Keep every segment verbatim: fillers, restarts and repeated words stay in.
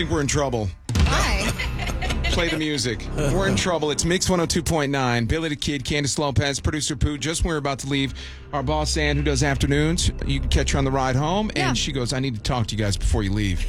think we're in trouble. Why? Play the music. We're in trouble. It's Mix one oh two point nine. Billy the Kid, Candace Lopez, producer Pooh. Just when we're about to leave, our boss, Ann, who does afternoons, you can catch her on the ride home. Yeah. And she goes, I need to talk to you guys before you leave.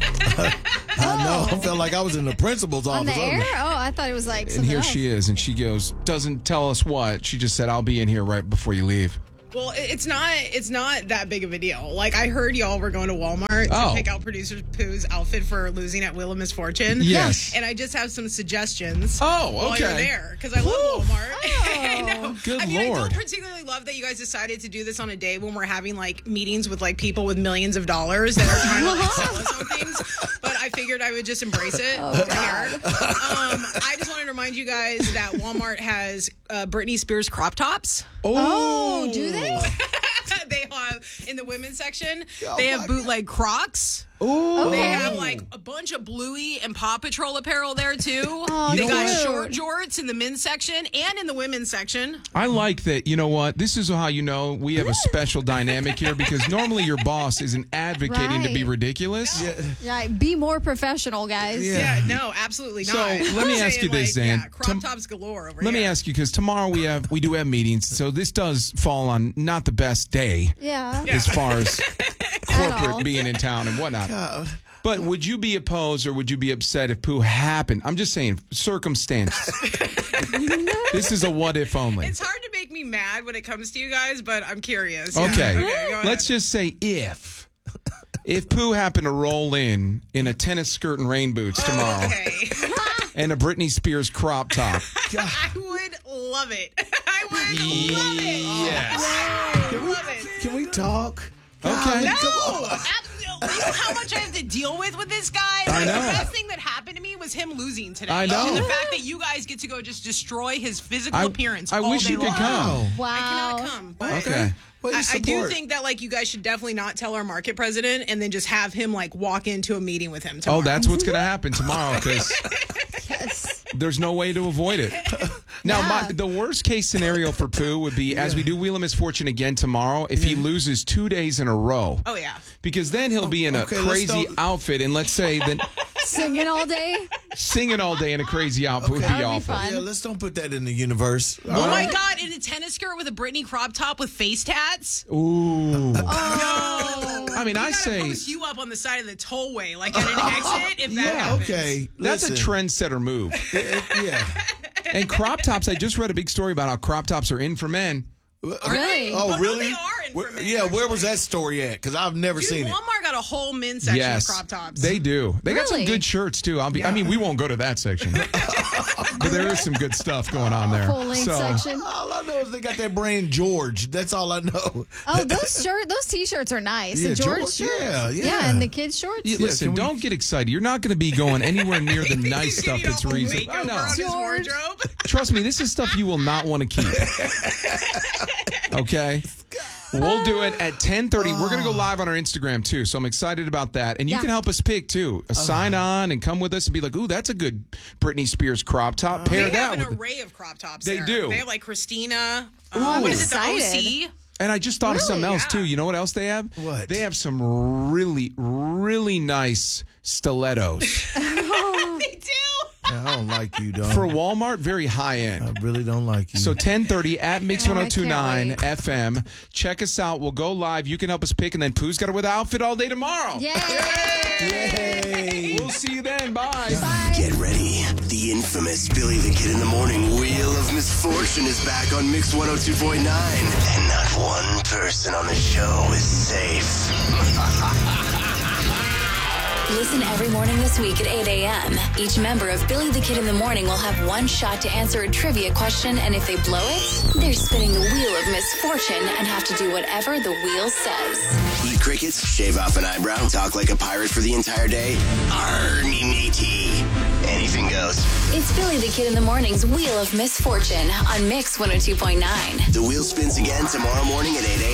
I know. I felt like I was in the principal's On office. the air? Oh, I thought it was like And something here else. she is. And she goes, doesn't tell us what. She just said, I'll be in here right before you leave. Well, it's not it's not that big of a deal. Like, I heard y'all were going to Walmart Oh. to pick out producer Pooh's outfit for losing at Wheel of Misfortune. Yes. And I just have some suggestions. Oh, While okay. you're there, because I love Walmart. I know. Good I mean, Lord. I don't particularly love that you guys decided to do this on a day when we're having like meetings with like people with millions of dollars that are trying to like, sell us on things. But I figured I would just embrace it. Oh, over here. Um, I just wanted to remind you guys that Walmart has uh, Britney Spears crop tops. Oh, do they? They have in the women's section. Oh they my have bootleg Crocs. Ooh. They Okay. have like a bunch of Bluey and Paw Patrol apparel there too. Oh, they You know got what? short jorts in the men's section and in the women's section. I like that. You know what? This is how you know we have a special dynamic here because normally your boss isn't advocating to be Right. ridiculous. Yeah, be more professional, guys. Yeah, no, absolutely So, not. let I'm me ask you saying, this, like, Zan. Yeah, crop Tom- tops galore over Let here. me ask you because tomorrow we have we do have meetings, so this does fall on not the best day Yeah. as far as all. corporate being in town and whatnot. God. But would you be opposed or would you be upset if Pooh happened? I'm just saying circumstances. This is a what if only. It's hard to make me mad when it comes to you guys, but I'm curious. Yeah. Okay, go ahead. let's just say if. If Pooh happened to roll in in a tennis skirt and rain boots tomorrow Okay. and a Britney Spears crop top. I would love it. I would love it. Yes. I would love it. Can we talk? Okay. No, absolutely. You know how much I have to deal with with this guy? I Like, know. The best thing that happened to me was him losing today. I know. And the fact that you guys get to go just destroy his physical I, appearance. I all wish day you could long. come. Wow. I cannot come. But Okay. Well, you I, I do support. think that like you guys should definitely not tell our market president and then just have him like walk into a meeting with him tomorrow. Oh, that's what's going to happen tomorrow because Yes. there's no way to avoid it. Now, Yeah. my, the worst case scenario for Pooh would be as we do Wheel of Misfortune again tomorrow, if he loses two days in a row. Oh yeah. Because then he'll be in a Okay, let's crazy don't- outfit, and let's say that Singing all day? singing all day in a crazy outfit would That be would be awful. fun. Yeah, let's don't put that in the universe. All Oh my right? God! In a tennis skirt with a Britney crop top with face tats. Ooh. No. I mean, We I gotta say post you up on the side of the tollway, like at an exit. If that Yeah, happens. okay. that's a Listen. trendsetter move. Yeah. And crop tops, I just read a big story about how crop tops are in for men. Really? Oh, Well, no, really? they are in Where- for men, yeah, where was actually. that story at? Because I've never Dude, seen it. Walmart got a whole men's section Yes, of crop tops. they do. They got some Really? good shirts too. I'll be. I mean, we won't go to that section, but there is some good stuff going on there. Full length So, section. All I know is they got that brand George. That's all I know. Oh, those shirt, those t-shirts are nice. Yeah, the George, George, yeah, yeah. yeah, and the kids' shorts. you- listen, can we- don't get excited. You're not going to be going anywhere near the nice He's stuff getting that's a whole reasonable. I makeover know. on his George. wardrobe. Trust me, this is stuff you will not want to keep. Okay? We'll do it at ten thirty. We're going to go live on our Instagram, too, so I'm excited about that. And you Yeah. can help us pick, too. A sign on and come with us and be like, ooh, that's a good Britney Spears crop top. Pair They have that an with array of crop tops. They there. do. They have like Christina. I'm Uh, what is it? The O excited. C. And I just thought of something Really? else, too. You know what else they have? What? They have some really, really nice stilettos. They do. I don't like you, dog. For Walmart, very high end. I really don't like you. So ten thirty at Mix Oh, I one oh two nine can't F M. Check us out. We'll go live. You can help us pick, and then Pooh's got her with the outfit all day tomorrow. Yay! Yay. We'll see you then. Bye. Get ready. The infamous Billy the Kid in the Morning Wheel of Misfortune is back on Mix one oh two point nine. And not one person on the show is safe. Listen every morning this week at eight a.m. Each member of Billy the Kid in the Morning will have one shot to answer a trivia question, and if they blow it, they're spinning the wheel of misfortune and have to do whatever the wheel says. Eat crickets, shave off an eyebrow, talk like a pirate for the entire day. Arr, me matey. Anything goes. It's Billy the Kid in the Morning's Wheel of Misfortune on Mix one oh two point nine. The wheel spins again tomorrow morning at eight a.m.